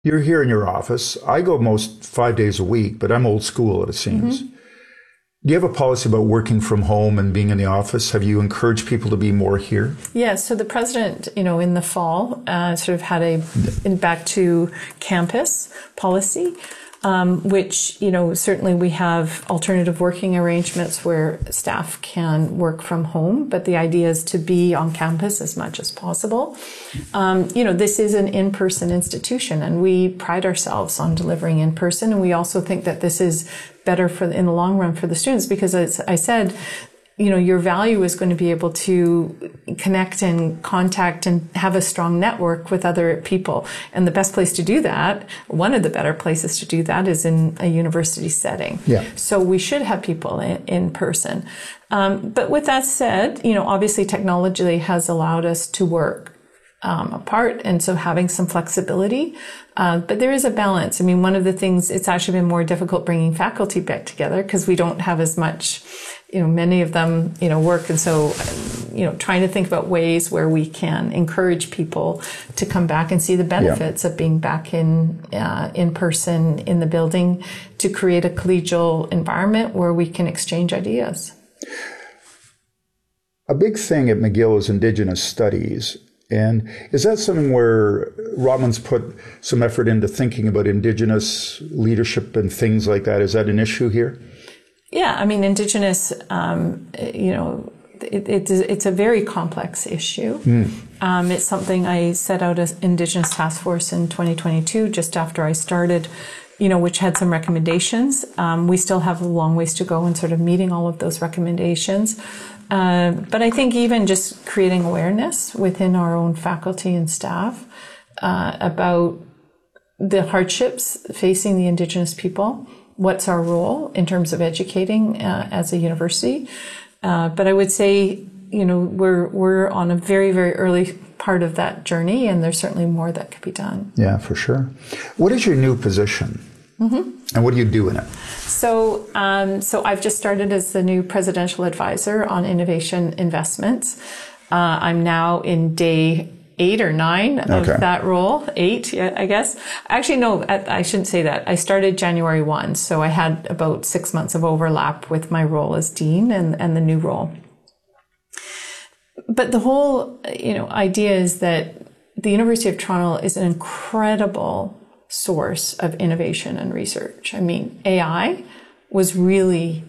You're here in your office. I go most 5 days a week, but I'm old school, it seems. Mm-hmm. Do you have a policy about working from home and being in the office? Have you encouraged people to be more here? Yeah, so the president, in the fall, sort of had a back to campus policy, which, certainly we have alternative working arrangements where staff can work from home, but the idea is to be on campus as much as possible. This is an in-person institution, and we pride ourselves on delivering in person, and we also think that this is better in the long run for the students, because as I said, your value is going to be able to connect and contact and have a strong network with other people. And the best place to do that, one of the better places to do that, is in a university setting. Yeah. So we should have people in person. But with that said, obviously technology has allowed us to work apart, and so having some flexibility. But there is a balance. I mean, one of the things, it's actually been more difficult bringing faculty back together because we don't have as much, many of them, work. And so, trying to think about ways where we can encourage people to come back and see the benefits of being back in person in the building, to create a collegial environment where we can exchange ideas. A big thing at McGill is Indigenous studies. And is that something where Rotman's put some effort into thinking about Indigenous leadership and things like that? Is that an issue here? Yeah, I mean, Indigenous, it's a very complex issue. It's something I set out as Indigenous Task Force in 2022, just after I started, which had some recommendations. We still have a long ways to go in sort of meeting all of those recommendations. But I think even just creating awareness within our own faculty and staff about the hardships facing the Indigenous people, what's our role in terms of educating as a university. But I would say, we're on a very, very early part of that journey, and there's certainly more that could be done. Yeah, for sure. What is your new position? And what do you do in it? So I've just started as the new presidential advisor on innovation investments. I'm now in day 8 or 9 of that role. 8, I guess. Actually, no, I shouldn't say that. I started January 1, so I had about 6 months of overlap with my role as dean and the new role. But the whole, idea is that the University of Toronto is an incredible source of innovation and research. I mean, AI was really,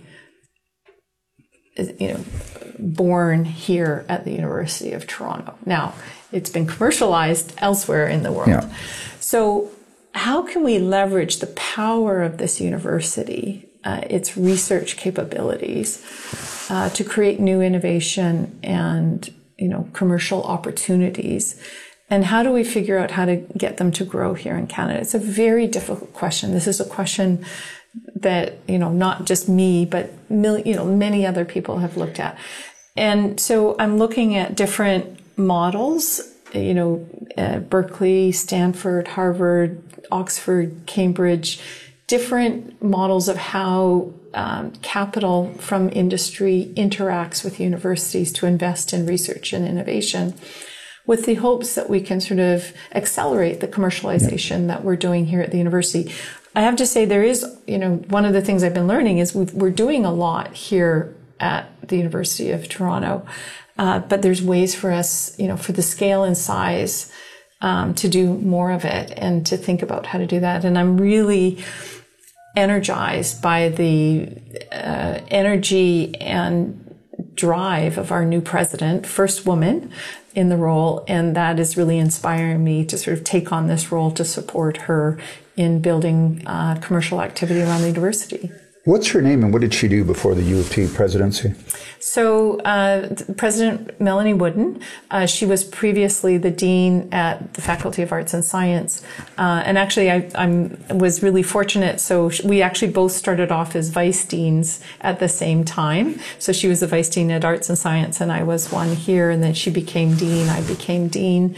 born here at the University of Toronto. Now, it's been commercialized elsewhere in the world. Yeah. So how can we leverage the power of this university, its research capabilities, to create new innovation and, commercial opportunities? And how do we figure out how to get them to grow here in Canada? It's a very difficult question. This is a question that, not just me, but many other people have looked at. And so I'm looking at different models, Berkeley, Stanford, Harvard, Oxford, Cambridge, different models of how capital from industry interacts with universities to invest in research and innovation, with the hopes that we can sort of accelerate the commercialization that we're doing here at the university. I have to say there is, one of the things I've been learning is we're doing a lot here at the University of Toronto, but there's ways for us, for the scale and size, to do more of it and to think about how to do that. And I'm really energized by the energy and drive of our new president, first woman in the role, and that is really inspiring me to sort of take on this role to support her in building commercial activity around the university. What's her name and what did she do before the U of T presidency? So President Melanie Wooden, she was previously the dean at the Faculty of Arts and Science. And actually I was really fortunate. So we actually both started off as vice deans at the same time. So she was the vice dean at Arts and Science and I was one here, and then she became dean, I became dean.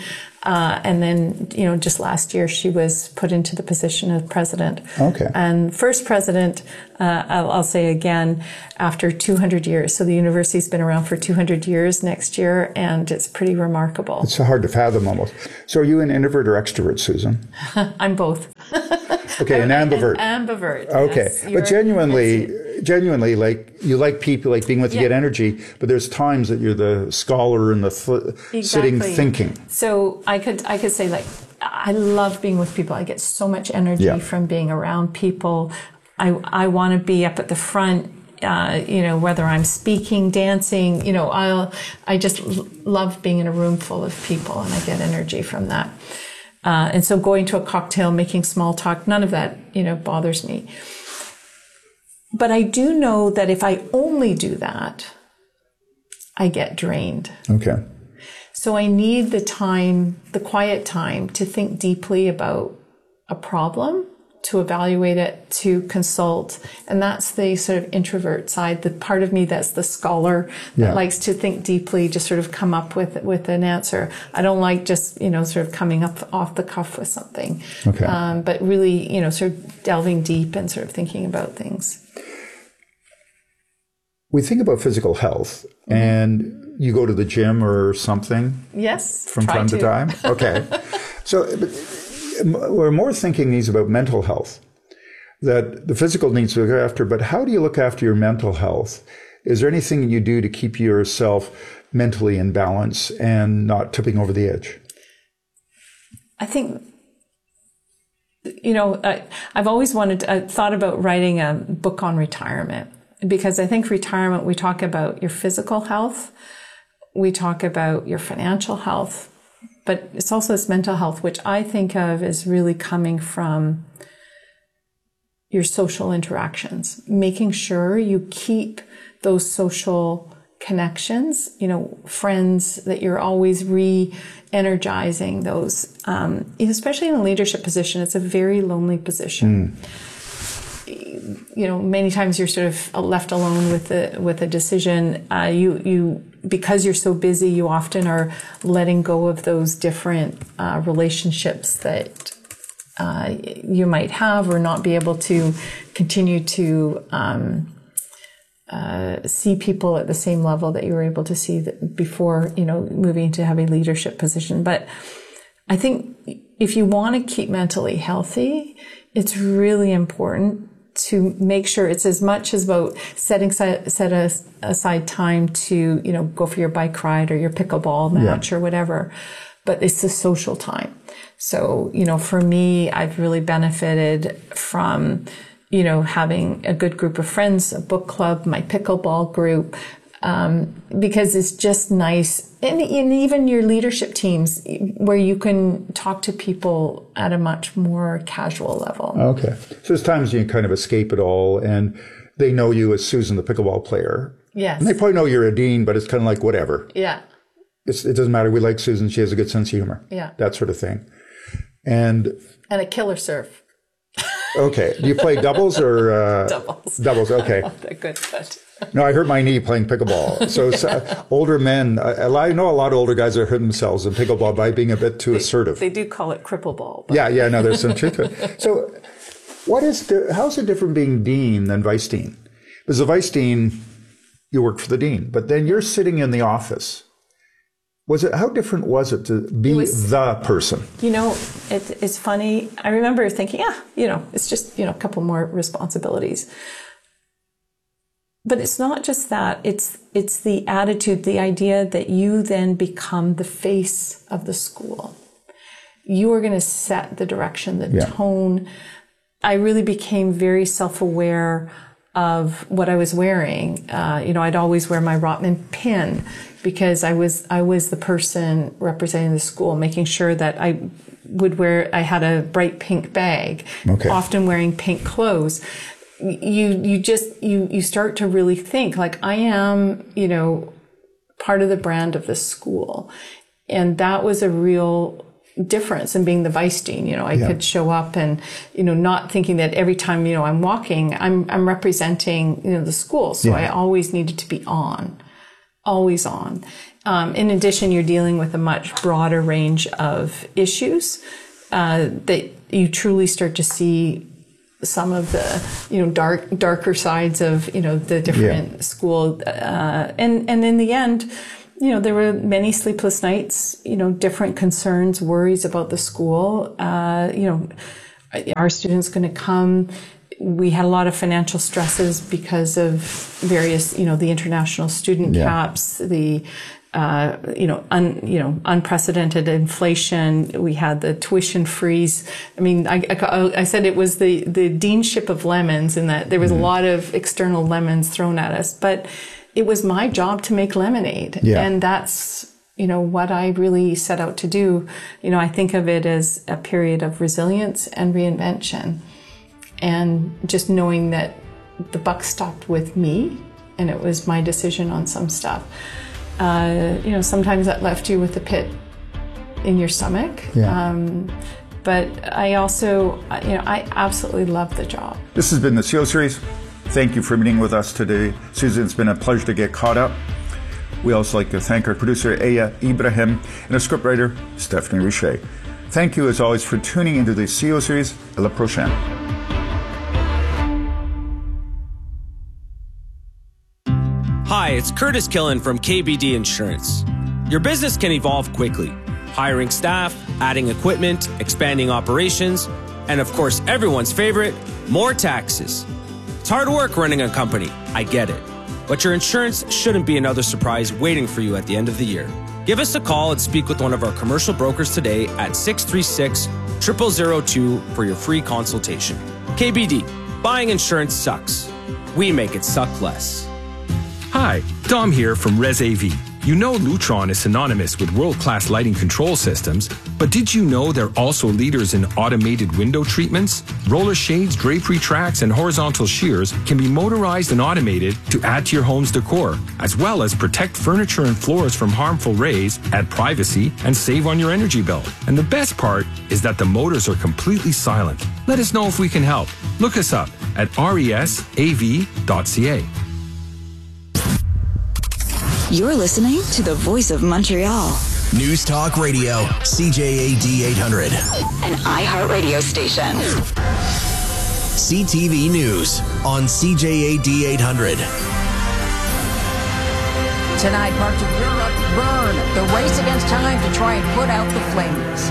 And then, just last year, she was put into the position of president. Okay. And first president, I'll say again, after 200 years. So the university's been around for 200 years next year, and it's pretty remarkable. It's hard to fathom almost. So are you an introvert or extrovert, Susan? I'm both. Okay, an ambivert. Ambivert. Okay, yes, but genuinely, like you like people, like being with you, get energy. But there's times that you're the scholar and the sitting thinking. So I could say, like, I love being with people. I get so much energy from being around people. I want to be up at the front. Whether I'm speaking, dancing, I just love being in a room full of people, and I get energy from that. And so going to a cocktail, making small talk, none of that, bothers me. But I do know that if I only do that, I get drained. Okay. So I need the quiet time to think deeply about a problem, to evaluate it, to consult. And that's the sort of introvert side, the part of me that's the scholar that likes to think deeply, just sort of come up with an answer. I don't like just, sort of coming up off the cuff with something. Okay. But really, sort of delving deep and sort of thinking about things. We think about physical health, and you go to the gym or something. Yes. From time to time. Okay. So we're more thinking these about mental health, that the physical needs to look after, but how do you look after your mental health? Is there anything you do to keep yourself mentally in balance and not tipping over the edge? I think, I've always thought about writing a book on retirement, because I think retirement, we talk about your physical health, we talk about your financial health, but it's also this mental health, which I think of as really coming from your social interactions, making sure you keep those social connections, friends that you're always re-energizing those, especially in a leadership position. It's a very lonely position. Many times you're sort of left alone with a decision. Because you're so busy, you often are letting go of those different relationships that you might have, or not be able to continue to see people at the same level that you were able to see before, moving to have a leadership position. But I think if you want to keep mentally healthy, it's really important to make sure it's as much as about set aside time to, go for your bike ride or your pickleball match or whatever, but it's the social time. So, for me, I've really benefited from, having a good group of friends, a book club, my pickleball group, because it's just nice. And even your leadership teams, where you can talk to people at a much more casual level. Okay. So there's times you kind of escape it all, and they know you as Susan, the pickleball player. Yes. And they probably know you're a dean, but it's kind of like whatever. Yeah. It doesn't matter. We like Susan. She has a good sense of humor. Yeah. That sort of thing. And a killer serve. Okay. Do you play doubles or? Doubles. Doubles. Okay. They're good, but. No, I hurt my knee playing pickleball. So older men, I know a lot of older guys that hurt themselves in pickleball by being a bit too assertive. They do call it cripple ball. Yeah, no, there's some truth to it. So how's it different being dean than vice dean? Because the vice dean, you work for the dean, but then you're sitting in the office. How different was it to be the person? It's funny. I remember thinking, it's just, a couple more responsibilities. But it's not just that. It's the attitude, the idea that you then become the face of the school. You are going to set the direction, the tone. I really became very self-aware of what I was wearing. I'd always wear my Rotman pin because I was the person representing the school, making sure that I had a bright pink bag, often wearing pink clothes. You start to really think like, I am, part of the brand of the school. And that was a real difference in being the vice dean. I could show up and, not thinking that every time, I'm walking, I'm representing, the school. So I always needed to be always on. In addition, you're dealing with a much broader range of issues that you truly start to see some of the, darker sides of, the different school. And in the end, there were many sleepless nights, different concerns, worries about the school. Are students going to come? We had a lot of financial stresses because of various, the international student caps, the unprecedented inflation. We had the tuition freeze. I mean, I said it was the deanship of lemons, in that there was a lot of external lemons thrown at us, but it was my job to make lemonade. And that's, what I really set out to do. I think of it as a period of resilience and reinvention, and just knowing that the buck stopped with me and it was my decision on some stuff. Sometimes that left you with a pit in your stomach. But I also, I absolutely love the job. This has been the CEO Series. Thank you for meeting with us today. Susan, it's been a pleasure to get caught up. We also like to thank our producer, Aya Ibrahim, and our scriptwriter, Stephanie Richer. Thank you, as always, for tuning into the CEO Series. À la prochaine. Hi, it's Curtis Killen from KBD Insurance. Your business can evolve quickly. Hiring staff, adding equipment, expanding operations, and of course, everyone's favorite, more taxes. It's hard work running a company, I get it. But your insurance shouldn't be another surprise waiting for you at the end of the year. Give us a call and speak with one of our commercial brokers today at 636-0002 for your free consultation. KBD, buying insurance sucks. We make it suck less. Hi, Dom here from ResAV. You know Lutron is synonymous with world-class lighting control systems, but did you know they're also leaders in automated window treatments? Roller shades, drapery tracks, and horizontal shears can be motorized and automated to add to your home's decor, as well as protect furniture and floors from harmful rays, add privacy, and save on your energy bill. And the best part is that the motors are completely silent. Let us know if we can help. Look us up at resav.ca. You're listening to the Voice of Montreal. News Talk Radio, CJAD 800. An iHeartRadio station. CTV News on CJAD 800. Tonight, parts of Europe burn. The race against time to try and put out the flames.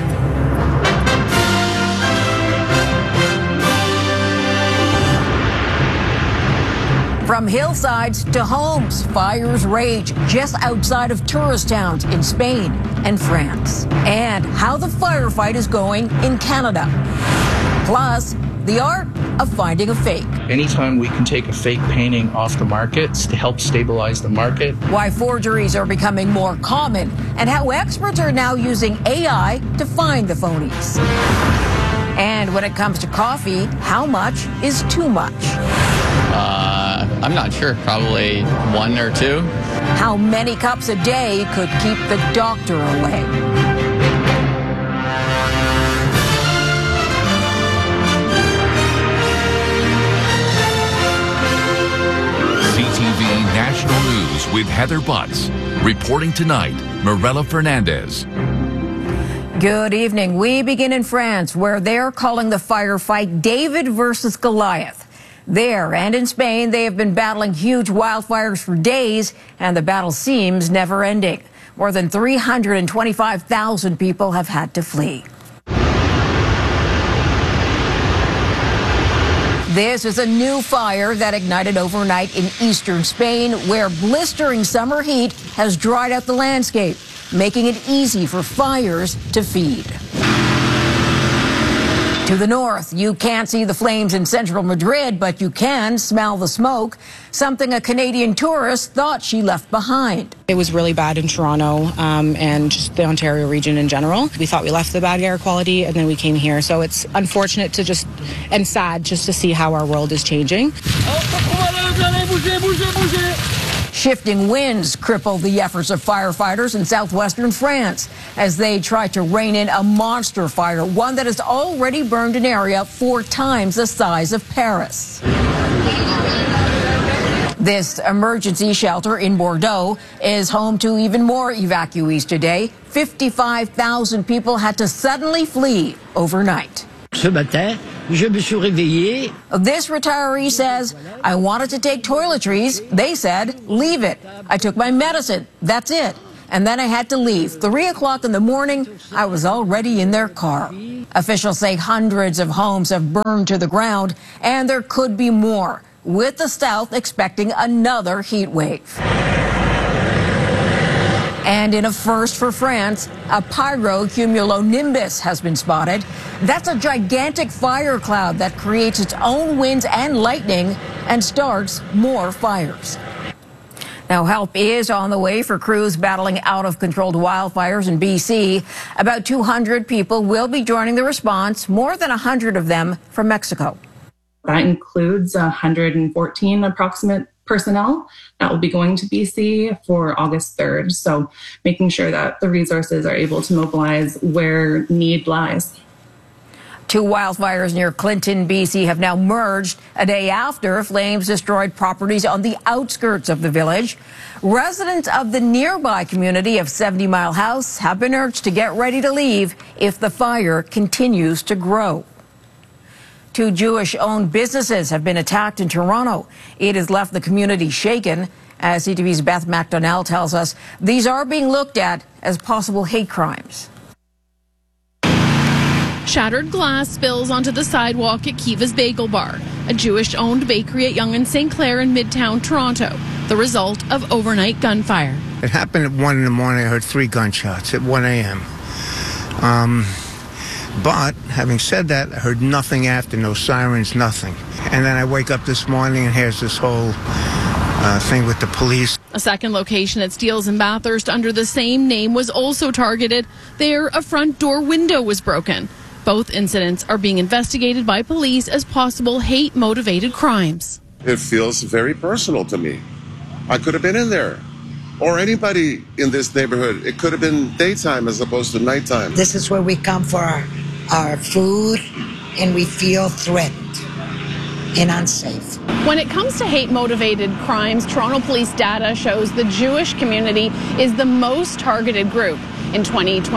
From hillsides to homes, fires rage just outside of tourist towns in Spain and France. And how the firefight is going in Canada. Plus, the art of finding a fake. Anytime we can take a fake painting off the market to help stabilize the market. Why forgeries are becoming more common, and how experts are now using AI to find the phonies. And when it comes to coffee, how much is too much? I'm not sure, probably 1 or 2. How many cups a day could keep the doctor away? CTV National News with Heather Butts. Reporting tonight, Mirella Fernandez. Good evening. We begin in France, where they're calling the firefight David versus Goliath. There and in Spain, they have been battling huge wildfires for days, and the battle seems never ending. More than 325,000 people have had to flee. This is a new fire that ignited overnight in eastern Spain, where blistering summer heat has dried out the landscape, making it easy for fires to feed. To the north, you can't see the flames in central Madrid, but you can smell the smoke, something a Canadian tourist thought she left behind. It was really bad in Toronto and just the Ontario region in general. We thought we left the bad air quality, and then we came here. So it's unfortunate and sad just to see how our world is changing. Shifting winds crippled the efforts of firefighters in southwestern France as they try to rein in a monster fire, one that has already burned an area 4 times the size of Paris. This emergency shelter in Bordeaux is home to even more evacuees today. 55,000 people had to suddenly flee overnight. Ce matin, je me suis réveillé. This retiree says, I wanted to take toiletries. They said, leave it. I took my medicine. That's it. And then I had to leave. 3 o'clock in the morning, I was already in their car. Officials say hundreds of homes have burned to the ground, and there could be more, with the south expecting another heat wave. And in a first for France, a pyrocumulonimbus has been spotted. That's a gigantic fire cloud that creates its own winds and lightning and starts more fires. Now, help is on the way for crews battling out-of-controlled wildfires in BC. About 200 people will be joining the response, more than 100 of them from Mexico. That includes 114 approximate personnel that will be going to BC for August 3rd. So making sure that the resources are able to mobilize where need lies. 2 wildfires near Clinton, BC have now merged a day after flames destroyed properties on the outskirts of the village. Residents of the nearby community of 70 Mile House have been urged to get ready to leave if the fire continues to grow. 2 Jewish-owned businesses have been attacked in Toronto. It has left the community shaken. As CTV's Beth McDonnell tells us, these are being looked at as possible hate crimes. Shattered glass spills onto the sidewalk at Kiva's Bagel Bar, a Jewish-owned bakery at Yonge and St. Clair in Midtown Toronto, the result of overnight gunfire. It happened at 1 in the morning. I heard 3 gunshots at 1 a.m. But having said that, I heard nothing after, no sirens, nothing. And then I wake up this morning and here's this whole thing with the police. A second location at Steeles in Bathurst under the same name was also targeted. There, a front door window was broken. Both incidents are being investigated by police as possible hate-motivated crimes. It feels very personal to me. I could have been in there, or anybody in this neighborhood. It could have been daytime as opposed to nighttime. This is where we come for our food, and we feel threatened and unsafe. When it comes to hate-motivated crimes, Toronto Police data shows the Jewish community is the most targeted group. In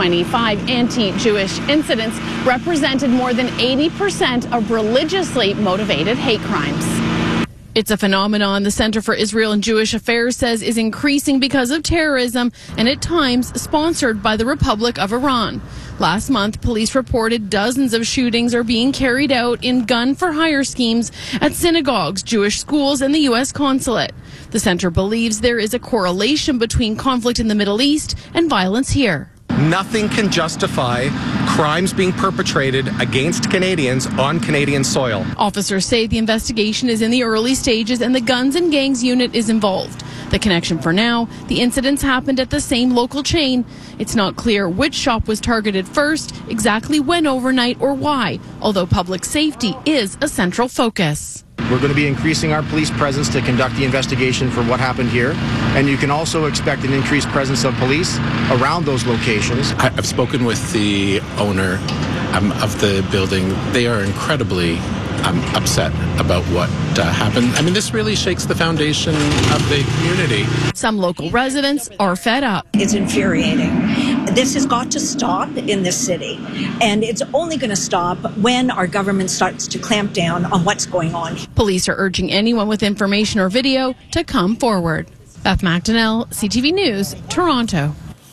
2025, anti-Jewish incidents represented more than 80% of religiously motivated hate crimes. It's a phenomenon the Center for Israel and Jewish Affairs says is increasing because of terrorism and at times sponsored by the Republic of Iran. Last month, police reported dozens of shootings are being carried out in gun-for-hire schemes at synagogues, Jewish schools, and the U.S. consulate. The center believes there is a correlation between conflict in the Middle East and violence here. Nothing can justify crimes being perpetrated against Canadians on Canadian soil. Officers say the investigation is in the early stages and the Guns and Gangs unit is involved. The connection for now, the incidents happened at the same local chain. It's not clear which shop was targeted first, exactly when overnight or why, although public safety is a central focus. We're going to be increasing our police presence to conduct the investigation for what happened here. And you can also expect an increased presence of police around those locations. I've spoken with the owner of the building. They are incredibly upset about what happened. I mean, this really shakes the foundation of the community. Some local residents are fed up. It's infuriating. This has got to stop in this city, and it's only going to stop when our government starts to clamp down on what's going on. Police are urging anyone with information or video to come forward. Beth McDonnell, CTV News, Toronto.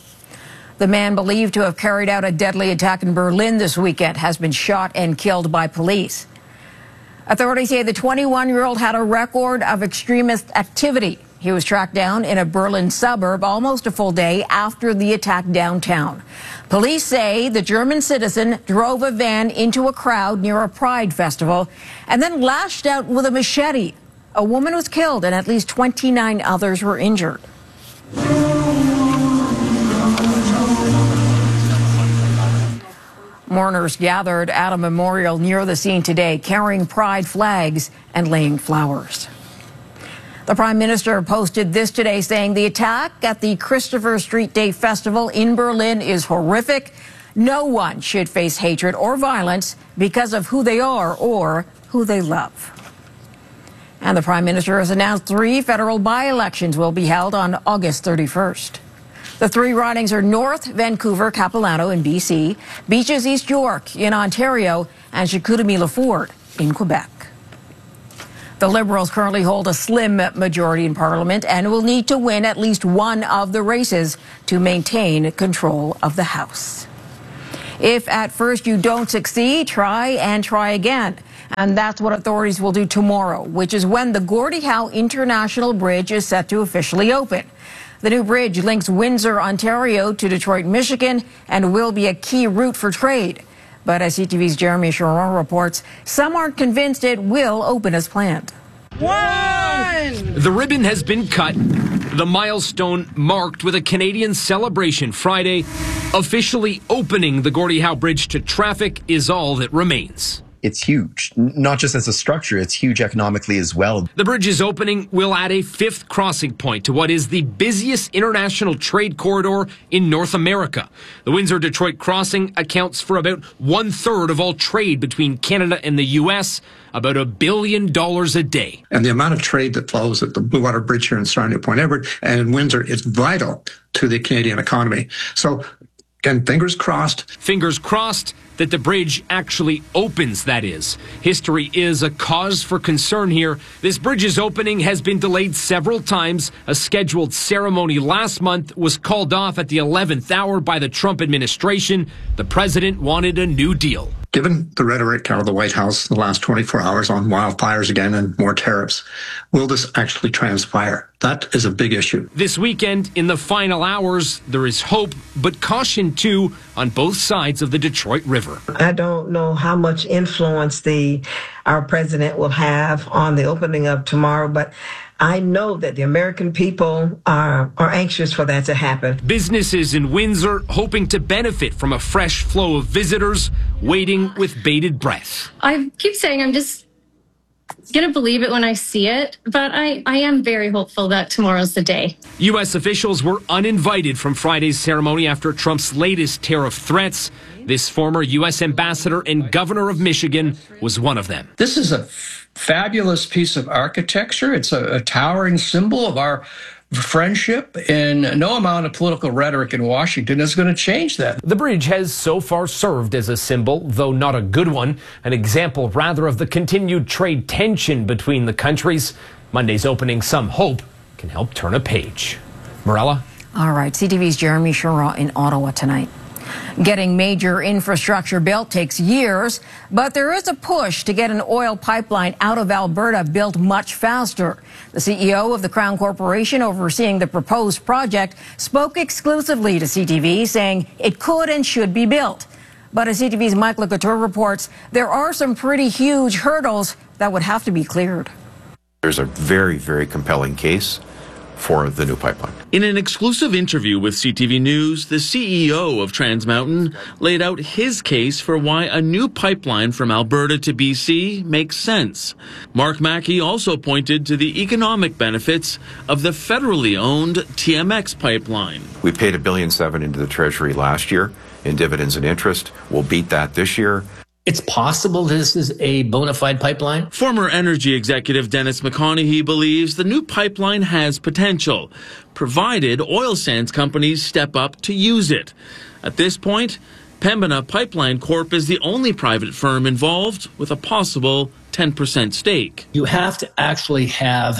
The man believed to have carried out a deadly attack in Berlin this weekend has been shot and killed by police. Authorities say the 21-year-old had a record of extremist activity. He was tracked down in a Berlin suburb almost a full day after the attack downtown. Police say the German citizen drove a van into a crowd near a Pride festival and then lashed out with a machete. A woman was killed and at least 29 others were injured. Mourners gathered at a memorial near the scene today, carrying pride flags and laying flowers. The Prime Minister posted this today saying the attack at the Christopher Street Day Festival in Berlin is horrific. No one should face hatred or violence because of who they are or who they love. And the Prime Minister has announced 3 federal by-elections will be held on August 31st. The 3 ridings are North Vancouver, Capilano in BC, Beaches East York in Ontario, and Chicoutimi-Laford in Quebec. The Liberals currently hold a slim majority in Parliament and will need to win at least one of the races to maintain control of the House. If at first you don't succeed, try and try again. And that's what authorities will do tomorrow, which is when the Gordie Howe International Bridge is set to officially open. The new bridge links Windsor, Ontario to Detroit, Michigan, and will be a key route for trade. But as CTV's Jeremy Charon reports, some aren't convinced it will open as planned. The ribbon has been cut, the milestone marked with a Canadian celebration Friday. Officially opening the Gordie Howe Bridge to traffic is all that remains. It's huge, not just as a structure, it's huge economically as well. The bridge's opening will add a 5th crossing point to what is the busiest international trade corridor in North America. The Windsor-Detroit crossing accounts for about 1/3 of all trade between Canada and the U.S., about $1 billion a day. And the amount of trade that flows at the Blue Water Bridge here in Sarnia Point Edward and in Windsor is vital to the Canadian economy. So, again, fingers crossed. Fingers crossed that the bridge actually opens, that is. History is a cause for concern here. This bridge's opening has been delayed several times. A scheduled ceremony last month was called off at the 11th hour by the Trump administration. The president wanted a new deal. Given the rhetoric out of the White House the last 24 hours on wildfires again and more tariffs, will this actually transpire? That is a big issue. This weekend, in the final hours, there is hope, but caution too on both sides of the Detroit River. I don't know how much influence our president will have on the opening of tomorrow, but I know that the American people are anxious for that to happen. Businesses in Windsor hoping to benefit from a fresh flow of visitors, waiting with bated breath. I keep saying I'm just going to believe it when I see it, but I am very hopeful that tomorrow's the day. U.S. officials were uninvited from Friday's ceremony after Trump's latest tariff threats. This former U.S. ambassador and governor of Michigan was one of them. This is a fabulous piece of architecture. It's a towering symbol of our friendship, and no amount of political rhetoric in Washington is going to change that. The bridge has so far served as a symbol, though not a good one, an example rather of the continued trade tension between the countries. Monday's opening, some hope, can help turn a page. Morella? All right, CTV's Jeremy Charon in Ottawa tonight. Getting major infrastructure built takes years, but there is a push to get an oil pipeline out of Alberta built much faster. The CEO of the Crown Corporation overseeing the proposed project spoke exclusively to CTV, saying it could and should be built. But as CTV's Mike LeCouture reports, there are some pretty huge hurdles that would have to be cleared. There's a very, very compelling case for the new pipeline. In an exclusive interview with CTV News, the CEO of Trans Mountain laid out his case for why a new pipeline from Alberta to BC makes sense. Mark Mackey also pointed to the economic benefits of the federally owned TMX pipeline. We paid $1.7 billion into the Treasury last year in dividends and interest. We'll beat that this year. It's possible this is a bona fide pipeline. Former energy executive Dennis McConaughey believes the new pipeline has potential, provided oil sands companies step up to use it. At this point, Pembina Pipeline Corp is the only private firm involved with a possible 10% stake. You have to actually have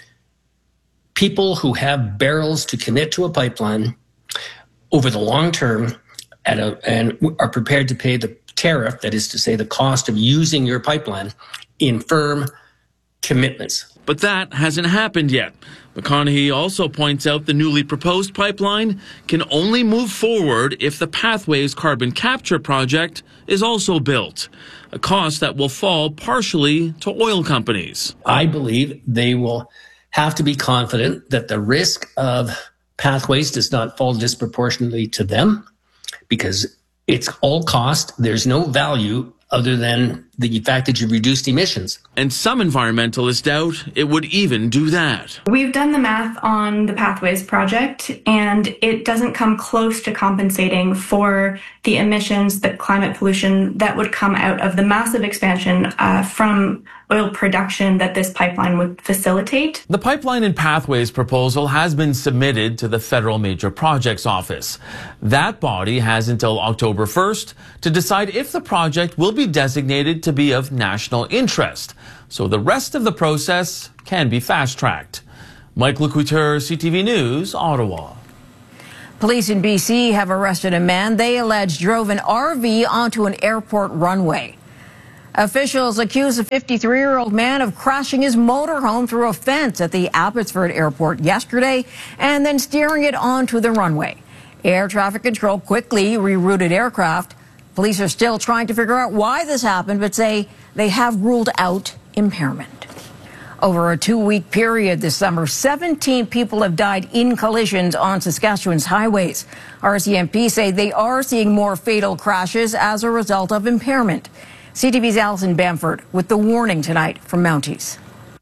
people who have barrels to commit to a pipeline over the long term and are prepared to pay the tariff, that is to say the cost of using your pipeline, in firm commitments. But that hasn't happened yet. McConaughey also points out the newly proposed pipeline can only move forward if the Pathways carbon capture project is also built, a cost that will fall partially to oil companies. I believe they will have to be confident that the risk of Pathways does not fall disproportionately to them, because it's all cost. There's no value other than the fact that you reduced emissions. And some environmentalists doubt it would even do that. We've done the math on the Pathways project, and it doesn't come close to compensating for the emissions, the climate pollution that would come out of the massive expansion from oil production that this pipeline would facilitate. The Pipeline and Pathways proposal has been submitted to the Federal Major Projects Office. That body has until October 1st to decide if the project will be designated to be of national interest. So the rest of the process can be fast-tracked. Mike Lecouteur, CTV News, Ottawa. Police in BC have arrested a man they allege drove an RV onto an airport runway. Officials accuse a 53-year-old man of crashing his motorhome through a fence at the Abbotsford Airport yesterday and then steering it onto the runway. Air traffic control quickly rerouted aircraft. Police are still trying to figure out why this happened, but say they have ruled out impairment. Over a 2-week period this summer, 17 people have died in collisions on Saskatchewan's highways. RCMP say they are seeing more fatal crashes as a result of impairment. CTV's Alison Bamford with the warning tonight from Mounties.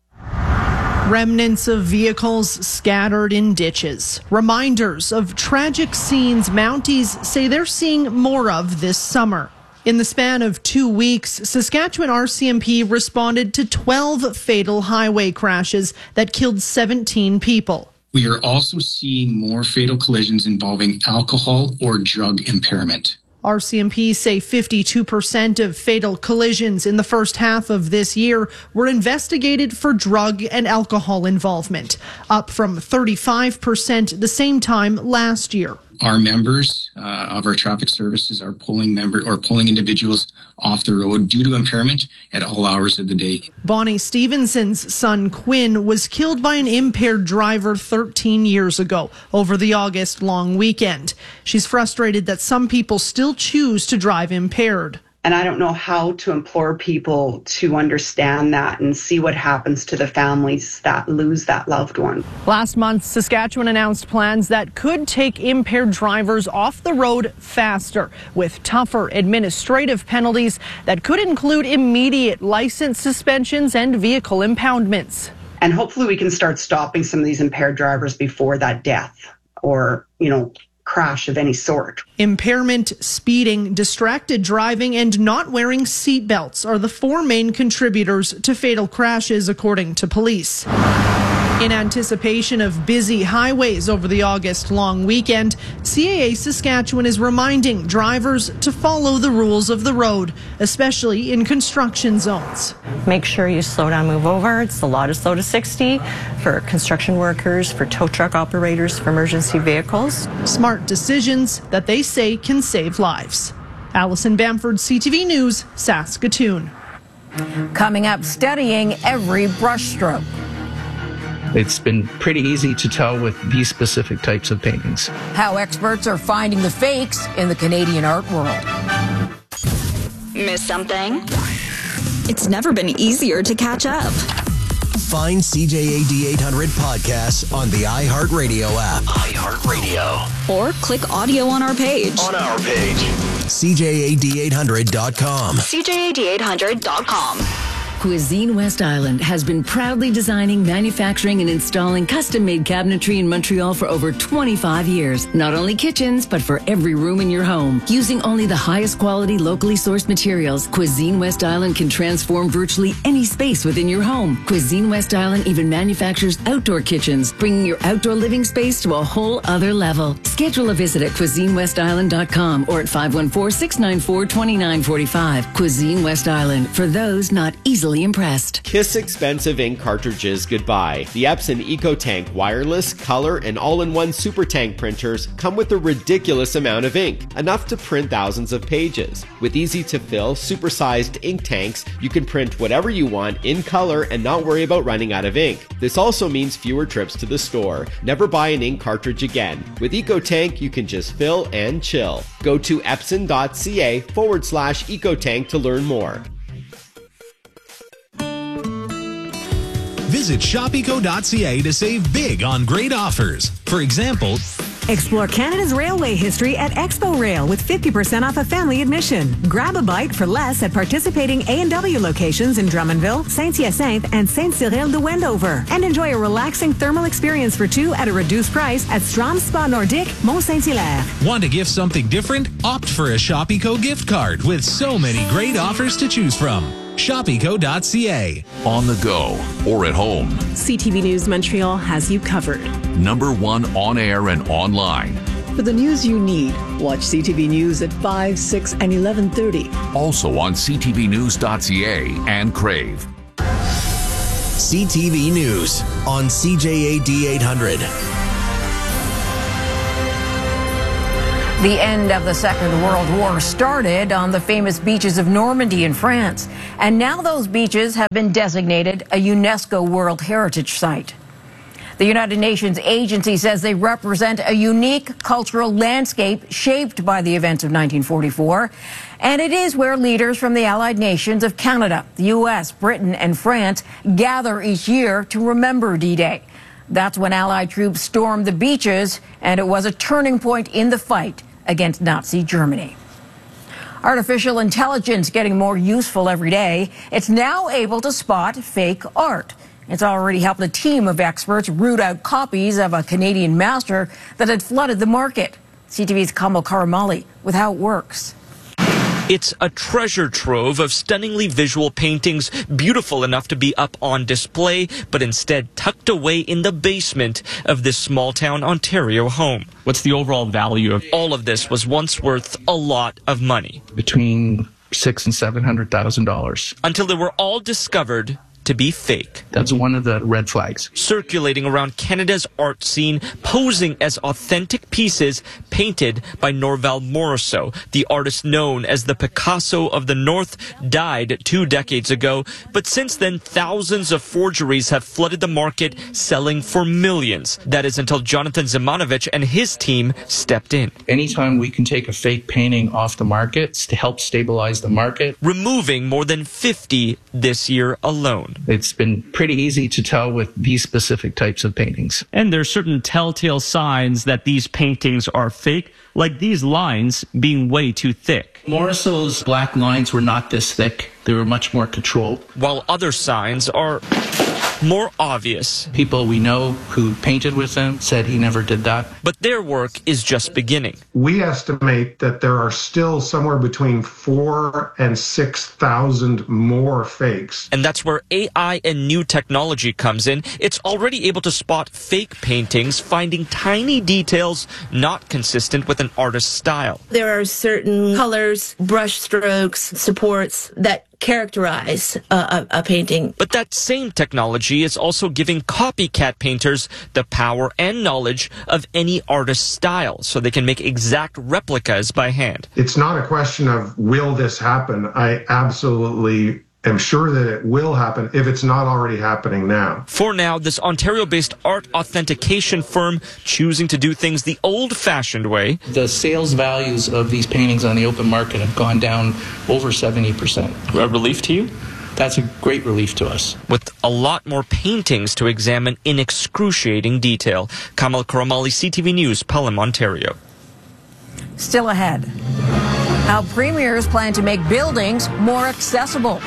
Remnants of vehicles scattered in ditches. Reminders of tragic scenes Mounties say they're seeing more of this summer. In the span of 2 weeks, Saskatchewan RCMP responded to 12 fatal highway crashes that killed 17 people. We are also seeing more fatal collisions involving alcohol or drug impairment. RCMP say 52% of fatal collisions in the first half of this year were investigated for drug and alcohol involvement, up from 35% the same time last year. Our members of our traffic services are pulling individuals off the road due to impairment at all hours of the day. Bonnie Stevenson's son Quinn was killed by an impaired driver 13 years ago over the August long weekend. She's frustrated that some people still choose to drive impaired. And I don't know how to implore people to understand that and see what happens to the families that lose that loved one. Last month, Saskatchewan announced plans that could take impaired drivers off the road faster, with tougher administrative penalties that could include immediate license suspensions and vehicle impoundments. And hopefully we can start stopping some of these impaired drivers before that death or, crash of any sort. Impairment, speeding, distracted driving, and not wearing seatbelts are the 4 main contributors to fatal crashes, according to police. In anticipation of busy highways over the August long weekend, CAA Saskatchewan is reminding drivers to follow the rules of the road, especially in construction zones. Make sure you slow down, move over. It's the law to slow to 60 for construction workers, for tow truck operators, for emergency vehicles. Smart decisions that they say can save lives. Alison Bamford, CTV News, Saskatoon. Coming up, studying every brushstroke. It's been pretty easy to tell with these specific types of paintings. How experts are finding the fakes in the Canadian art world. Miss something? It's never been easier to catch up. Find CJAD 800 podcasts on the iHeartRadio app. iHeartRadio. Or click audio on our page. CJAD800.com. CJAD800.com. Cuisine West Island has been proudly designing, manufacturing, and installing custom-made cabinetry in Montreal for over 25 years. Not only kitchens, but for every room in your home. Using only the highest quality, locally sourced materials, Cuisine West Island can transform virtually any space within your home. Cuisine West Island even manufactures outdoor kitchens, bringing your outdoor living space to a whole other level. Schedule a visit at CuisineWestIsland.com or at 514-694-2945. Cuisine West Island, for those not easily impressed. Kiss expensive ink cartridges goodbye. The Epson EcoTank wireless, color, and all-in-one super tank printers come with a ridiculous amount of ink, enough to print thousands of pages. With easy-to-fill, super-sized ink tanks, you can print whatever you want in color and not worry about running out of ink. This also means fewer trips to the store. Never buy an ink cartridge again. With EcoTank, you can just fill and chill. Go to epson.ca/EcoTank to learn more. Visit shopeco.ca to save big on great offers. For example, Explore Canada's railway history at Expo Rail with 50% off a family admission. Grab a bite for less at participating A&W locations in Drummondville, Saint-Hyacinthe, and Saint-Cyril de Wendover. And enjoy a relaxing thermal experience for two at a reduced price at Strom Spa Nordique, Mont-Saint-Hilaire. Want to gift something different? Opt for a ShopEco gift card with so many great offers to choose from. ShopEco.ca. On the go or at home. CTV News Montreal has you covered. #1 on air and online. For the news you need, watch CTV News at 5, 6, and 11:30. Also on ctvnews.ca and Crave. CTV News on CJAD 800. The end of the Second World War started on the famous beaches of Normandy in France. And now those beaches have been designated a UNESCO World Heritage Site. The United Nations agency says they represent a unique cultural landscape shaped by the events of 1944. And it is where leaders from the Allied nations of Canada, the U.S., Britain, and France gather each year to remember D-Day. That's when Allied troops stormed the beaches, and it was a turning point in the fight against Nazi Germany. Artificial intelligence getting more useful every day. It's now able to spot fake art. It's already helped a team of experts root out copies of a Canadian master that had flooded the market. CTV's Kamal Karamali with how it works. It's a treasure trove of stunningly visual paintings, beautiful enough to be up on display, but instead tucked away in the basement of this small-town Ontario home. What's the overall value of all of this was once worth a lot of money. Between $600,000 and $700,000. Until they were all discovered to be fake. That's one of the red flags. Circulating around Canada's art scene, posing as authentic pieces painted by Norval Morrisseau, the artist known as the Picasso of the North, died 2 decades ago. But since then, thousands of forgeries have flooded the market, selling for millions. That is until Jonathan Zimanovich and his team stepped in. Anytime we can take a fake painting off the market to help stabilize the market. Removing more than 50 this year alone. It's been pretty easy to tell with these specific types of paintings. And there are certain telltale signs that these paintings are fake, like these lines being way too thick. Morrisseau's black lines were not this thick. They were much more controlled. While other signs are more obvious. People we know who painted with him said he never did that. But their work is just beginning. We estimate that there are still somewhere between 4,000 and 6,000 more fakes. And that's where AI and new technology comes in. It's already able to spot fake paintings, finding tiny details not consistent with an artist's style. There are certain colors, brush strokes, supports that characterize a painting. But that same technology is also giving copycat painters the power and knowledge of any artist's style, so they can make exact replicas by hand. It's not a question of will this happen. I absolutely am sure that it will happen if it's not already happening now. For now, this Ontario-based art authentication firm choosing to do things the old-fashioned way. The sales values of these paintings on the open market have gone down over 70%. A relief to you? That's a great relief to us. With a lot more paintings to examine in excruciating detail. Kamal Karamali, CTV News, Pelham, Ontario. Still ahead, how premiers plan to make buildings more accessible.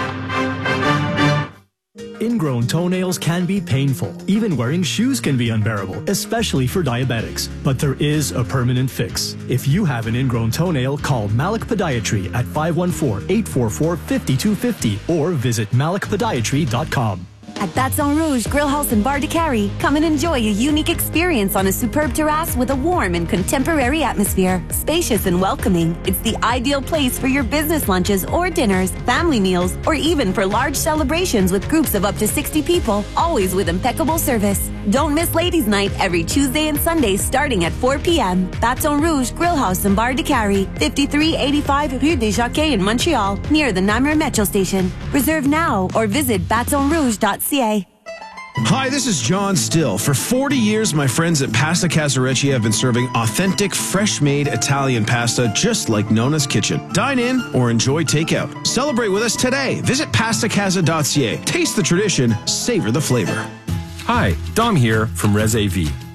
Ingrown toenails can be painful. Even wearing shoes can be unbearable, especially for diabetics. But there is a permanent fix. If you have an ingrown toenail, call Malik Podiatry at 514-844-5250 or visit malikpodiatry.com. At Baton Rouge Grill House and Bar de Carrie, come and enjoy a unique experience on a superb terrace with a warm and contemporary atmosphere. Spacious and welcoming, it's the ideal place for your business lunches or dinners, family meals, or even for large celebrations with groups of up to 60 people, always with impeccable service. Don't miss Ladies' Night every Tuesday and Sunday starting at 4 p.m. Baton Rouge Grill House and Bar de Carrie, 5385 Rue des Jockeys in Montreal, near the Namur Metro Station. Reserve now or visit batonrouge.ca. Hi, this is John Still. For 40 years, my friends at Pasta Casarecci have been serving authentic, fresh-made Italian pasta just like Nona's Kitchen. Dine in or enjoy takeout. Celebrate with us today. Visit pastacasa.ca. Taste the tradition, savor the flavor. Hi, Dom here from Res AV.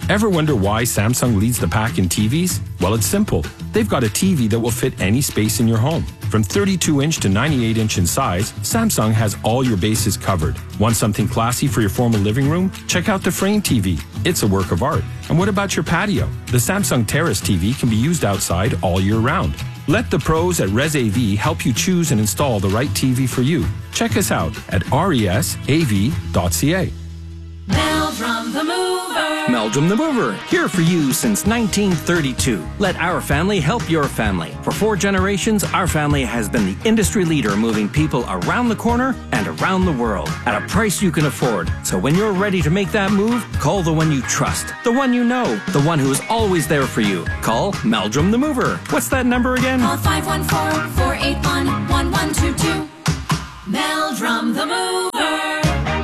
Ever wonder why Samsung leads the pack in TVs? Well, it's simple. They've got a TV that will fit any space in your home. From 32-inch to 98-inch in size, Samsung has all your bases covered. Want something classy for your formal living room? Check out the Frame TV. It's a work of art. And what about your patio? The Samsung Terrace TV can be used outside all year round. Let the pros at ResAV help you choose and install the right TV for you. Check us out at resav.ca. Meldrum the Mover. Meldrum the Mover, here for you since 1932. Let our family help your family. For 4 generations, our family has been the industry leader moving people around the corner and around the world at a price you can afford. So when you're ready to make that move, call the one you trust, the one you know, the one who is always there for you. Call Meldrum the Mover. What's that number again? Call 514-481-1122. Meldrum the Mover.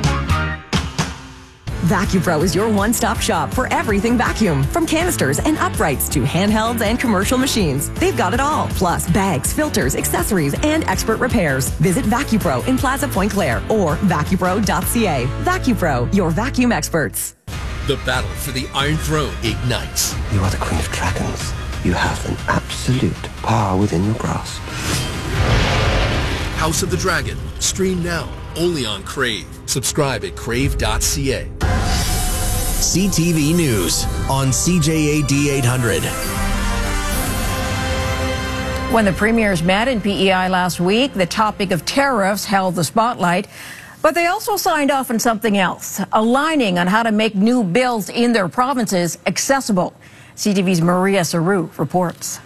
VacuPro is your one-stop shop for everything vacuum. From canisters and uprights to handhelds and commercial machines. They've got it all. Plus bags, filters, accessories, and expert repairs. Visit VacuPro in Plaza Point Claire or vacupro.ca. VacuPro, your vacuum experts. The battle for the Iron Throne ignites. You are the Queen of Dragons. You have an absolute power within your grasp. House of the Dragon. Stream now, only on Crave. Subscribe at crave.ca. CTV News on CJAD 800. When the premiers met in PEI last week, the topic of tariffs held the spotlight. But they also signed off on something else, aligning on how to make new bills in their provinces accessible. CTV's Maria Saru reports.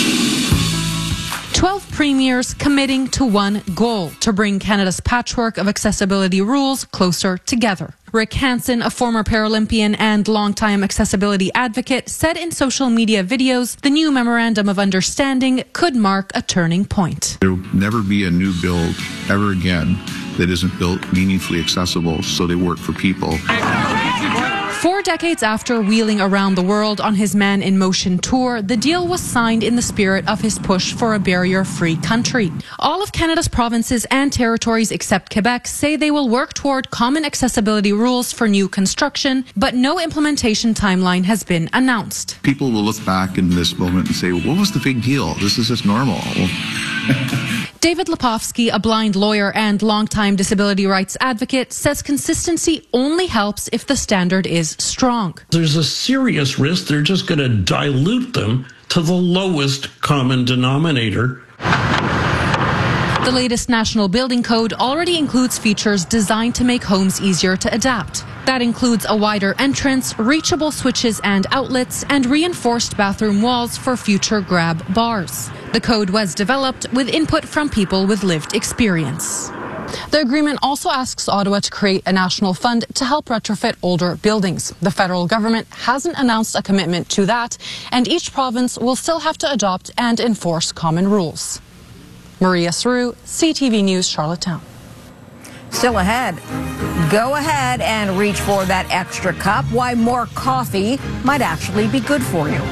12 premiers committing to one goal, to bring Canada's patchwork of accessibility rules closer together. Rick Hansen, a former Paralympian and longtime accessibility advocate, said in social media videos the new Memorandum of Understanding could mark a turning point. There will never be a new build ever again that isn't built meaningfully accessible so they work for people. 4 decades after wheeling around the world on his Man in Motion tour, the deal was signed in the spirit of his push for a barrier-free country. All of Canada's provinces and territories except Quebec say they will work toward common accessibility rules for new construction, but no implementation timeline has been announced. People will look back in this moment and say, well, what was the big deal? This is just normal. David Lepofsky, a blind lawyer and longtime disability rights advocate, says consistency only helps if the standard is strong. There's a serious risk they're just going to dilute them to the lowest common denominator. The latest National Building Code already includes features designed to make homes easier to adapt. That includes a wider entrance, reachable switches and outlets, and reinforced bathroom walls for future grab bars. The code was developed with input from people with lived experience. The agreement also asks Ottawa to create a national fund to help retrofit older buildings. The federal government hasn't announced a commitment to that, and each province will still have to adopt and enforce common rules. Maria Saru, CTV News, Charlottetown. Still ahead. Go ahead and reach for that extra cup. Why more coffee might actually be good for you.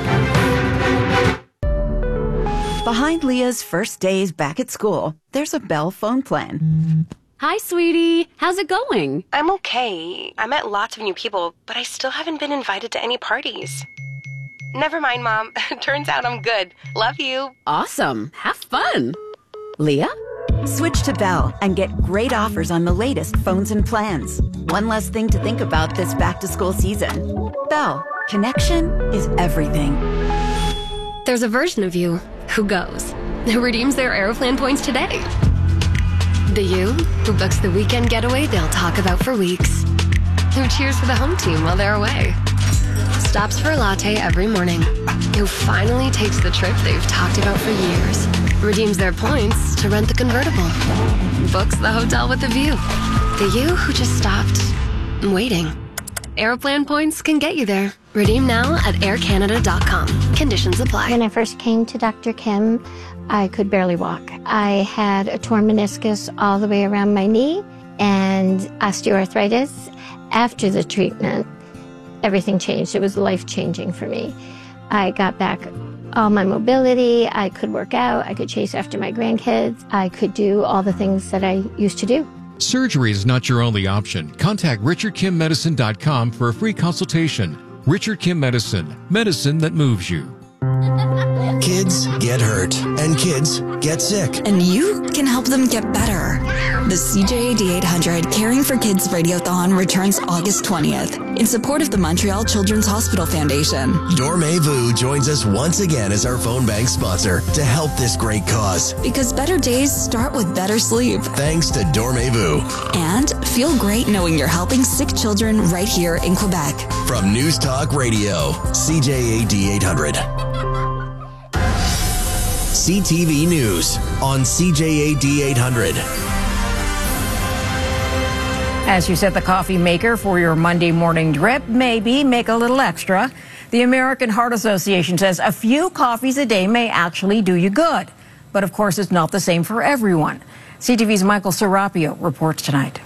Behind Leah's first days back at school, there's a Bell phone plan. Hi, sweetie. How's it going? I'm okay. I met lots of new people, but I still haven't been invited to any parties. Never mind, Mom. Turns out I'm good. Love you. Awesome. Have fun. Leah? Switch to Bell and get great offers on the latest phones and plans. One less thing to think about this back-to-school season. Bell, connection is everything. There's a version of you who goes, who redeems their Aeroplan points today. The you who books the weekend getaway they'll talk about for weeks. Who cheers for the home team while they're away. Stops for a latte every morning. Who finally takes the trip they've talked about for years. Redeems their points to rent the convertible. Books the hotel with a view. The you who just stopped waiting. Aeroplan points can get you there. Redeem now at aircanada.com. Conditions apply. When I first came to Dr. Kim, I could barely walk. I had a torn meniscus all the way around my knee and osteoarthritis. After the treatment, everything changed. It was life-changing for me. I got back all my mobility. I could work out. I could chase after my grandkids. I could do all the things that I used to do. Surgery is not your only option. Contact RichardKimMedicine.com for a free consultation. Richard Kim Medicine. Medicine that moves you. Kids get hurt, and kids get sick. And you can help them get better. The CJAD 800 Caring for Kids Radiothon returns August 20th in support of the Montreal Children's Hospital Foundation. Dormez-vous joins us once again as our phone bank sponsor to help this great cause. Because better days start with better sleep. Thanks to Dormez-vous. And feel great knowing you're helping sick children right here in Quebec. From News Talk Radio, CJAD 800. CTV News on CJAD 800. As you set the coffee maker for your Monday morning drip, maybe make a little extra. The American Heart Association says a few coffees a day may actually do you good. But of course, it's not the same for everyone. CTV's Michael Serapio reports tonight.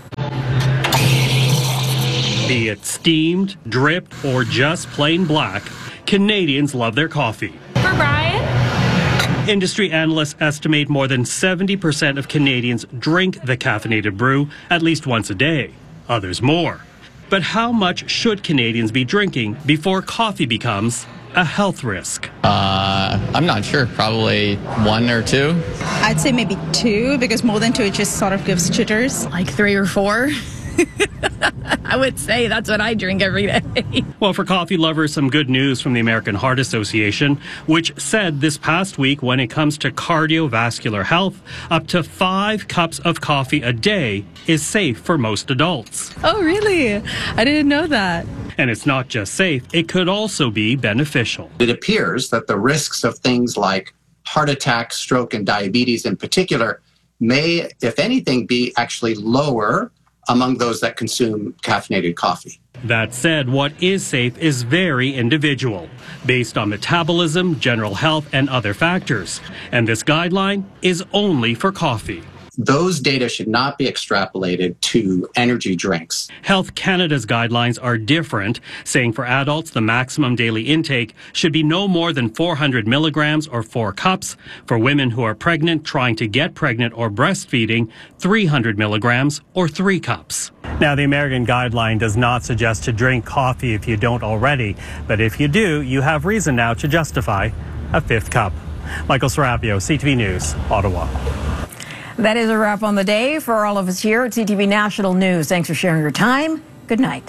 Be it steamed, dripped, or just plain black, Canadians love their coffee. For Brian? Industry analysts estimate more than 70% of Canadians drink the caffeinated brew at least once a day, others more. But how much should Canadians be drinking before coffee becomes a health risk? I'm not sure, probably 1 or 2. I'd say maybe 2, because more than 2 it just sort of gives jitters. Like 3 or 4. I would say that's what I drink every day. Well, for coffee lovers, some good news from the American Heart Association, which said this past week when it comes to cardiovascular health, up to 5 cups of coffee a day is safe for most adults. Oh, really? I didn't know that. And it's not just safe, it could also be beneficial. It appears that the risks of things like heart attack, stroke, and diabetes in particular may, if anything, be actually lower among those that consume caffeinated coffee. That said, what is safe is very individual, based on metabolism, general health, and other factors. And this guideline is only for coffee. Those data should not be extrapolated to energy drinks. Health Canada's guidelines are different, saying for adults, the maximum daily intake should be no more than 400 milligrams or 4 cups. For women who are pregnant, trying to get pregnant, or breastfeeding, 300 milligrams or 3 cups. Now, the American guideline does not suggest to drink coffee if you don't already, but if you do, you have reason now to justify a 5th cup. Michael Serapio, CTV News, Ottawa. That is a wrap on the day for all of us here at CTV National News. Thanks for sharing your time. Good night.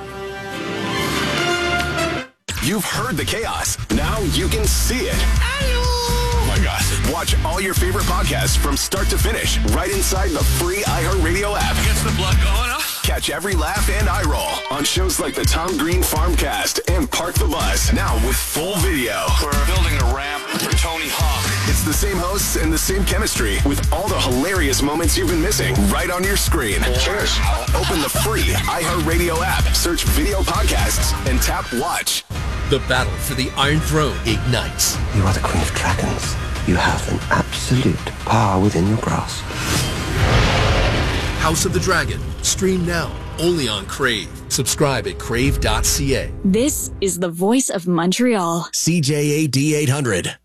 You've heard the chaos. Now you can see it. Oh my gosh. Watch all your favorite podcasts from start to finish right inside the free iHeartRadio app. Gets the blood going, huh? Catch every laugh and eye roll on shows like the Tom Green Farmcast and Park the Bus. Now with full video. We're building a ramp for Tony Hawk. It's the same hosts and the same chemistry with all the hilarious moments you've been missing right on your screen. Cheers. Open the free iHeartRadio app, search video podcasts, and tap watch. The battle for the Iron Throne ignites. You are the Queen of Dragons. You have an absolute power within your grasp. House of the Dragon. Stream now, only on Crave. Subscribe at crave.ca. This is the voice of Montreal. CJAD 800.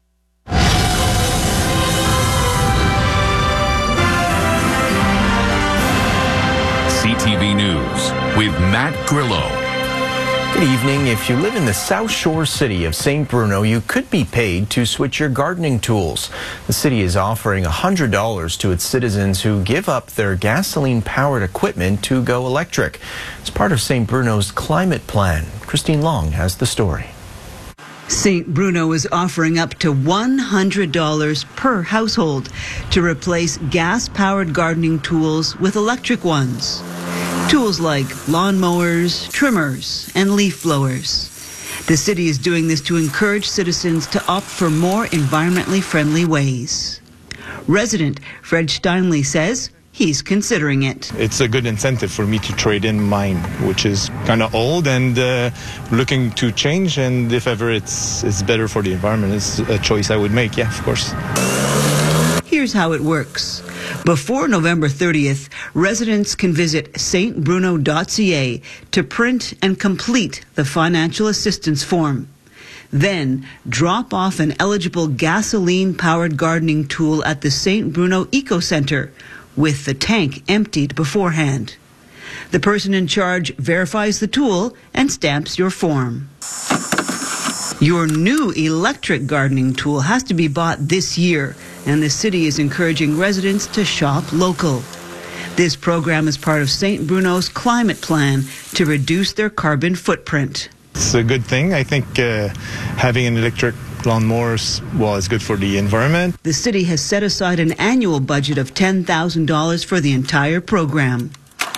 CTV News with Matt Grillo. Good evening. If you live in the South Shore city of St. Bruno, you could be paid to switch your gardening tools. The city is offering $100 to its citizens who give up their gasoline-powered equipment to go electric. It's part of St. Bruno's climate plan. Christine Long has the story. St. Bruno is offering up to $100 per household to replace gas-powered gardening tools with electric ones. Tools like lawnmowers, trimmers, and leaf blowers. The city is doing this to encourage citizens to opt for more environmentally friendly ways. Resident Fred Steinley says he's considering it. It's a good incentive for me to trade in mine, which is kind of old and looking to change. And if ever it's better for the environment, it's a choice I would make. Yeah, of course. Here's how it works. Before November 30th, residents can visit stbruno.ca to print and complete the financial assistance form. Then, drop off an eligible gasoline-powered gardening tool at the St. Bruno Eco Centre, with the tank emptied beforehand. The person in charge verifies the tool and stamps your form. Your new electric gardening tool has to be bought this year, and the city is encouraging residents to shop local. This program is part of St. Bruno's climate plan to reduce their carbon footprint. It's a good thing. I think having an electric lawnmower is good for the environment. The city has set aside an annual budget of $10,000 for the entire program.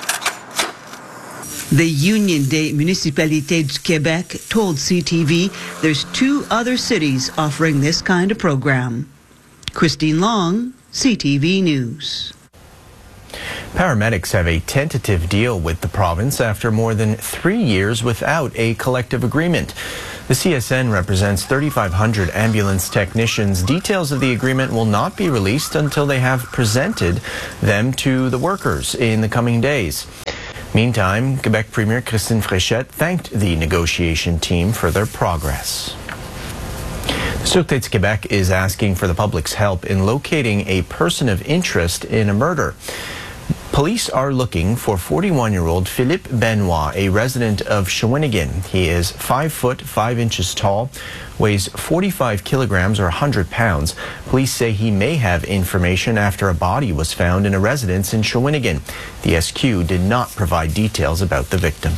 The Union des Municipalités du Québec told CTV there's 2 other cities offering this kind of program. Christine Long, CTV News. Paramedics have a tentative deal with the province after more than 3 years without a collective agreement. The CSN represents 3,500 ambulance technicians. Details of the agreement will not be released until they have presented them to the workers in the coming days. Meantime, Quebec Premier Christine Fréchette thanked the negotiation team for their progress. The Sûreté du Québec is asking for the public's help in locating a person of interest in a murder. Police are looking for 41-year-old Philippe Benoit, a resident of Shawinigan. He is 5 foot 5 inches tall, weighs 45 kilograms or 100 pounds. Police say he may have information after a body was found in a residence in Shawinigan. The SQ did not provide details about the victim.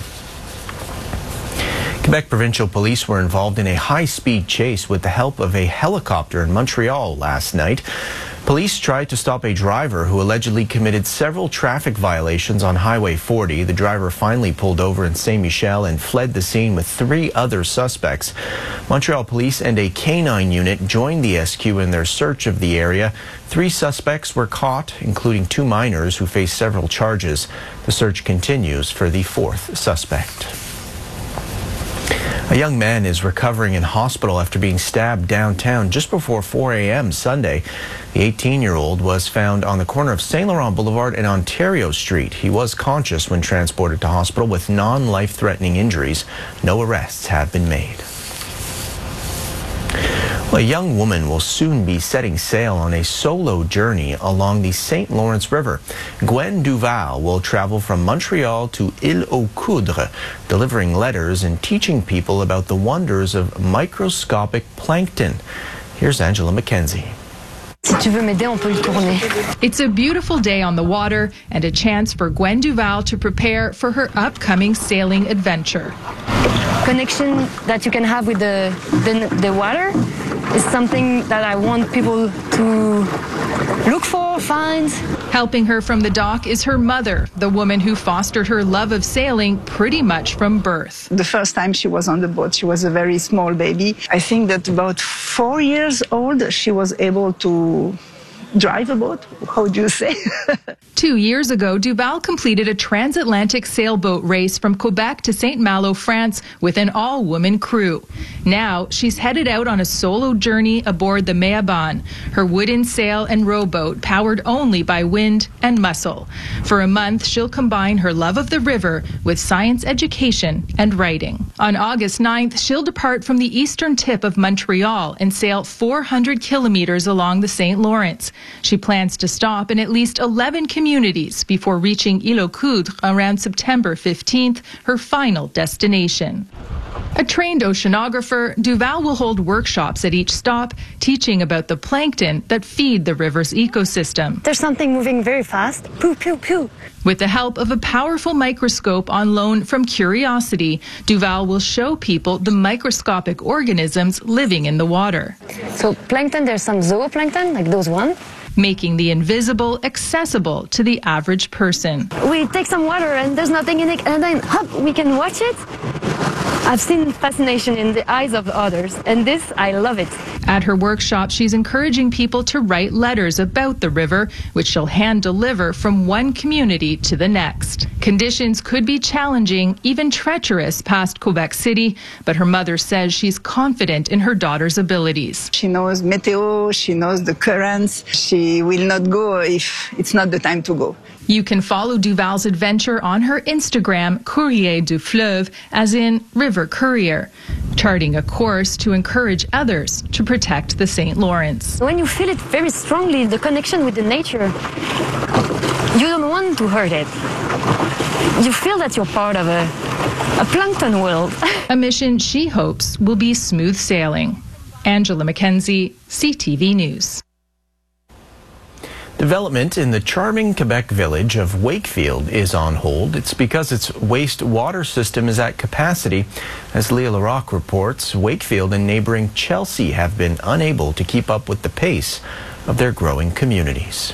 Quebec Provincial Police were involved in a high-speed chase with the help of a helicopter in Montreal last night. Police tried to stop a driver who allegedly committed several traffic violations on Highway 40. The driver finally pulled over in Saint-Michel and fled the scene with 3 other suspects. Montreal Police and a K9 unit joined the SQ in their search of the area. 3 suspects were caught, including 2 minors who face several charges. The search continues for the 4th suspect. A young man is recovering in hospital after being stabbed downtown just before 4 a.m. Sunday. The 18-year-old was found on the corner of St. Laurent Boulevard and Ontario Street. He was conscious when transported to hospital with non-life-threatening injuries. No arrests have been made. Well, a young woman will soon be setting sail on a solo journey along the St. Lawrence River. Gwen Duval will travel from Montreal to Île-aux-Coudres, delivering letters and teaching people about the wonders of microscopic plankton. Here's Angela McKenzie. It's a beautiful day on the water and a chance for Gwen Duval to prepare for her upcoming sailing adventure. Connection that you can have with the water is something that I want people to look for, find. Helping her from the dock is her mother, the woman who fostered her love of sailing pretty much from birth. The first time she was on the boat, she was a very small baby. I think that about 4 years old, she was able to drive a boat. How do you say? 2 years ago, Duval completed a transatlantic sailboat race from Quebec to St. Malo, France, with an all-woman crew. Now, she's headed out on a solo journey aboard the Meaban, her wooden sail and rowboat powered only by wind and muscle. For a month, she'll combine her love of the river with science education and writing. On August 9th, she'll depart from the eastern tip of Montreal and sail 400 kilometers along the St. Lawrence. She plans to stop in at least 11 communities before reaching Île-aux-Coudres around September 15th, her final destination. A trained oceanographer, Duval will hold workshops at each stop, teaching about the plankton that feed the river's ecosystem. There's something moving very fast. Poo, poo, poo. With the help of a powerful microscope on loan from Curiosity, Duval will show people the microscopic organisms living in the water. So plankton, there's some zooplankton, like those ones. Making the invisible accessible to the average person. We take some water and there's nothing in it, and then hop, we can watch it. I've seen fascination in the eyes of others, and this, I love it. At her workshop, she's encouraging people to write letters about the river, which she'll hand deliver from one community to the next. Conditions could be challenging, even treacherous past Quebec City, but her mother says she's confident in her daughter's abilities. She knows meteo, she knows the currents. She will not go if it's not the time to go. You can follow Duval's adventure on her Instagram, Courrier du Fleuve, as in River Courier, charting a course to encourage others to protect the St. Lawrence. When you feel it very strongly, the connection with the nature, you don't want to hurt it. you feel that you're part of a plankton world. A mission she hopes will be smooth sailing. Angela McKenzie, CTV News. Development in the charming Quebec village of Wakefield is on hold. It's because its wastewater system is at capacity. As Leah Larocque reports, Wakefield and neighboring Chelsea have been unable to keep up with the pace of their growing communities.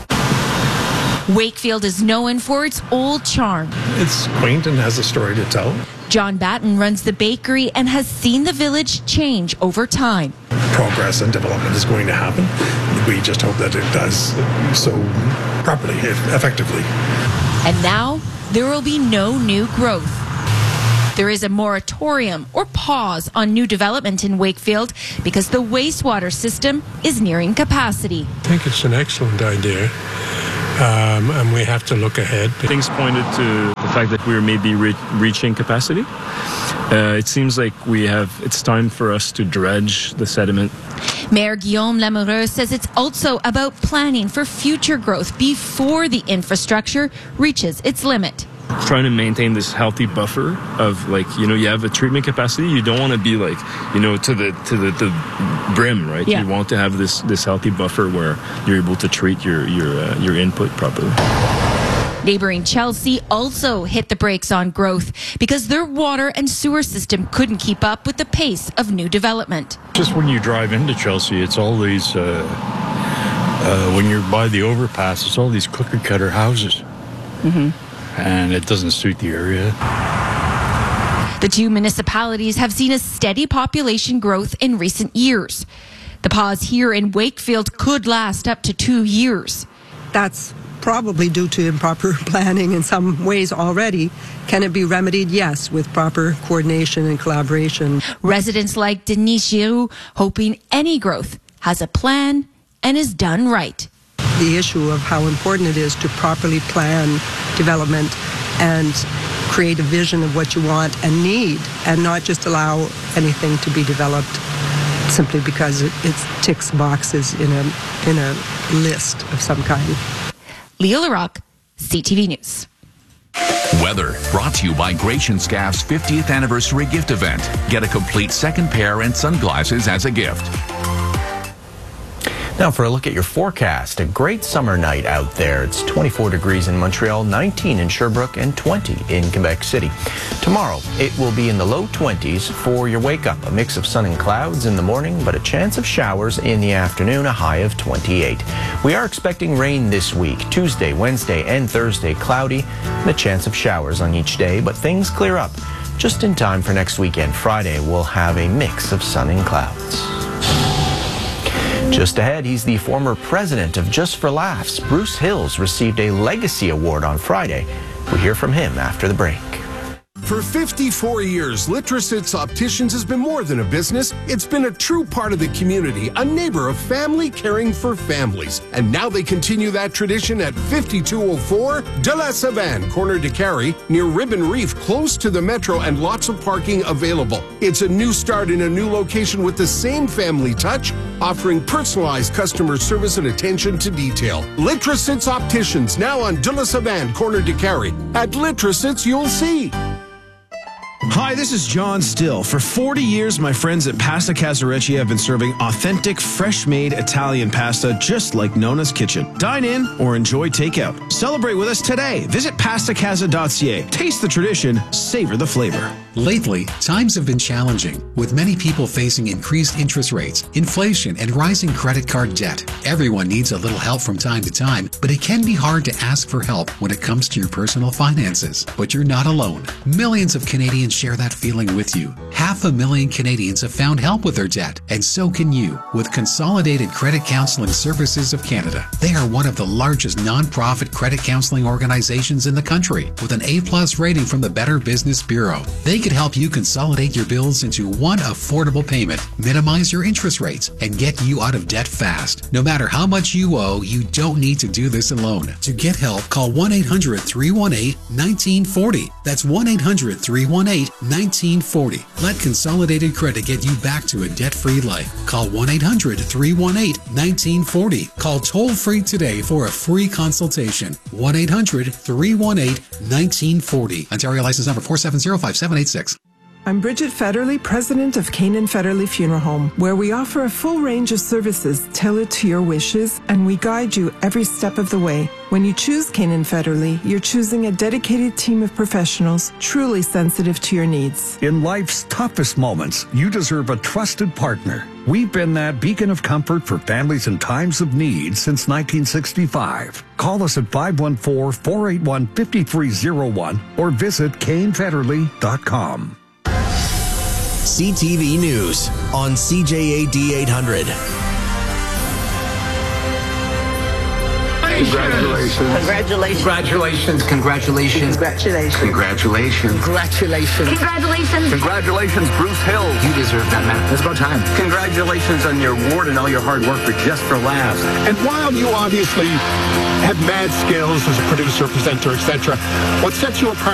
Wakefield is known for its old charm. It's quaint and has a story to tell. John Batten runs the bakery and has seen the village change over time. Progress and development is going to happen. We just hope that it does so properly, effectively. And now there will be no new growth. There is a moratorium or pause on new development in Wakefield because the wastewater system is nearing capacity. I think it's an excellent idea. And we have to look ahead. Things pointed to the fact that we're maybe reaching capacity. It seems like it's time for us to dredge the sediment. Mayor Guillaume Lamoureux says it's also about planning for future growth before the infrastructure reaches its limit. Trying to maintain this healthy buffer of you have a treatment capacity. You don't want to be to the brim, right? Yeah. You want to have this healthy buffer where you're able to treat your input properly. Neighboring Chelsea also hit the brakes on growth because their water and sewer system couldn't keep up with the pace of new development. Just when you drive into Chelsea, it's all these, when you're by the overpass, it's all these cookie cutter houses. Mm-hmm. And it doesn't suit the area. The two municipalities have seen a steady population growth in recent years. The pause here in Wakefield could last up to 2 years. That's probably due to improper planning in some ways already. Can it be remedied? Yes, with proper coordination and collaboration. Residents like Denise Giroux hoping any growth has a plan and is done right. The issue of how important it is to properly plan development and create a vision of what you want and need, and not just allow anything to be developed simply because it ticks boxes in a list of some kind. Leah Larocque, CTV News. Weather brought to you by Gratian Scaff's 50th anniversary gift event. Get a complete second pair and sunglasses as a gift. Now for a look at your forecast. A great summer night out there. It's 24 degrees in Montreal, 19 in Sherbrooke, and 20 in Quebec City. Tomorrow, it will be in the low 20s for your wake-up. A mix of sun and clouds in the morning, but a chance of showers in the afternoon, a high of 28. We are expecting rain this week. Tuesday, Wednesday, and Thursday, cloudy, and a chance of showers on each day, but things clear up just in time for next weekend. Friday, we'll have a mix of sun and clouds. Just ahead, he's the former president of Just for Laughs. Bruce Hills received a Legacy Award on Friday. We'll hear from him after the break. For 54 years, Litrosits Opticians has been more than a business. It's been a true part of the community, a neighbor of family caring for families. And now they continue that tradition at 5204 de la Savane, corner de Carrie, near Ribbon Reef, close to the metro and lots of parking available. It's a new start in a new location with the same family touch, offering personalized customer service and attention to detail. Litrosits Opticians, now on de la Savane, corner de Carrie. At Litrosits, you'll see. Hi, this is John Still. For 40 years, my friends at Pasta Casarecci have been serving authentic, fresh-made Italian pasta just like Nona's Kitchen. Dine in or enjoy takeout. Celebrate with us today. Visit pastacasa.ca. Taste the tradition, savor the flavor. Lately, times have been challenging, with many people facing increased interest rates, inflation, and rising credit card debt. Everyone needs a little help from time to time, but it can be hard to ask for help when it comes to your personal finances. But you're not alone. Millions of Canadians share that feeling with you. 500,000 Canadians have found help with their debt, and so can you with Consolidated Credit Counseling Services of Canada. They are one of the largest non-profit credit counseling organizations in the country with an A+ rating from the Better Business Bureau. They could help you consolidate your bills into one affordable payment, minimize your interest rates, and get you out of debt fast. No matter how much you owe, you don't need to do this alone. To get help, call 1-800-318-1940. That's 1-800-318-1940. Let Consolidated Credit get you back to a debt-free life. Call 1-800-318-1940. Call toll-free today for a free consultation. 1-800-318-1940. Ontario license number 4705786. I'm Bridget Federley, president of Canaan Federley Funeral Home, where we offer a full range of services tailored to your wishes, and we guide you every step of the way. When you choose Canaan Federley, you're choosing a dedicated team of professionals truly sensitive to your needs. In life's toughest moments, you deserve a trusted partner. We've been that beacon of comfort for families in times of need since 1965. Call us at 514-481-5301 or visit canefederley.com. CTV News on CJAD 800. Congratulations. Congratulations. Congratulations. Congratulations. Congratulations. Congratulations. Congratulations. Congratulations, Bruce Hill. You deserve that, man. It's about time. Congratulations on your award and all your hard work for Just for Laughs. And while you obviously have mad skills as a producer, presenter, etc., what sets you apart